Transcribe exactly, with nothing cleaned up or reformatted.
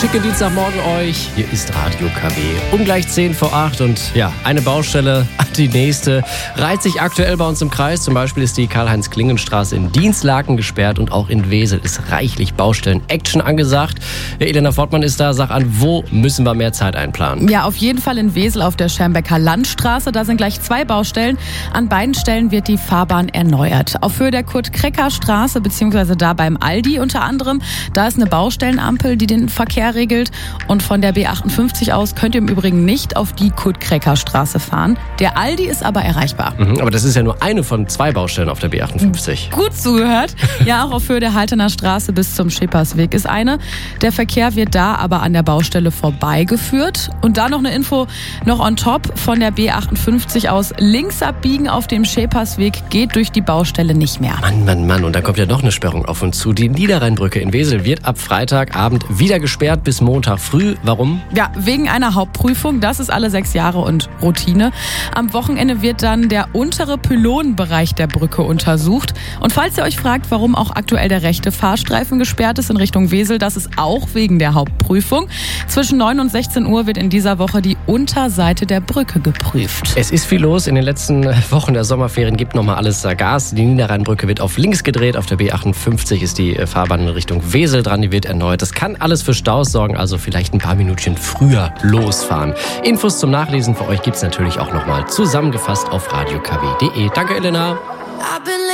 schicke Dienstagmorgen euch. Hier ist Radio K W. Um gleich zehn vor acht und ja, eine Baustelle an die nächste. Reiht sich aktuell bei uns im Kreis. Zum Beispiel ist die Karl-Heinz-Klingen-Straße in Dienstlaken gesperrt und auch in Wesel ist reichlich Baustellen-Action angesagt. Ja, Elena Fortmann ist da. Sag an, wo müssen wir mehr Zeit einplanen? Ja, auf jeden Fall in Wesel auf der Schermbecker Landstraße. Da sind gleich zwei Baustellen. An beiden Stellen wird die Fahrbahn erneuert. Auf Höhe der Kurt-Krecker-Straße beziehungsweise da beim Aldi unter anderem. Da ist eine Baustellenampel, die den Verkehr regelt. Und von der B achtundfünfzig aus könnt ihr im Übrigen nicht auf die Kurt-Krecker-Straße fahren. Der Aldi ist aber erreichbar. Mhm, aber das ist ja nur eine von zwei Baustellen auf der B achtundfünfzig. Gut zugehört. Ja, auch auf Höhe der Haltener Straße bis zum Schippersweg ist eine. Der Verkehr wird da aber an der Baustelle vorbeigeführt. Und da noch eine Info noch on top von der B achtundfünfzig aus. Links abbiegen auf dem Schäpersweg geht durch die Baustelle nicht mehr. Mann, Mann, Mann. Und dann kommt ja noch eine Sperrung auf uns zu. Die Niederrheinbrücke in Wesel wird ab Freitagabend wieder gesperrt bis Montag früh. Warum? Ja, wegen einer Hauptprüfung. Das ist alle sechs Jahre und Routine. Am Wochenende wird dann der untere Pylonenbereich der Brücke untersucht. Und falls ihr euch fragt, warum auch aktuell der rechte Fahrstreifen gesperrt ist in Richtung Wesel, das ist auch wegen der Hauptprüfung. Zwischen neun und sechzehn Uhr wird in dieser Woche die Unterseite der Brücke geprüft. Es ist viel los. In den letzten Wochen der Sommerferien gibt nochmal alles Gas. Die Niederrheinbrücke wird auf links gedreht. Auf der B achtundfünfzig ist die Fahrbahn in Richtung Wesel dran. Die wird erneuert. Das kann alles für Staus sorgen, also vielleicht ein paar Minütchen früher losfahren. Infos zum Nachlesen für euch gibt's natürlich auch nochmal zusammengefasst auf radio k w punkt d e. Danke, Elena.